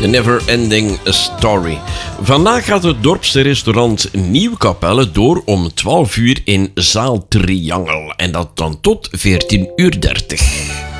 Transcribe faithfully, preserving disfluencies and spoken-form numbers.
The Never Ending Story. Vandaag gaat het dorpse restaurant Nieuwkapelle door om twaalf uur in Zaal Triangel. En dat dan tot veertien uur dertig.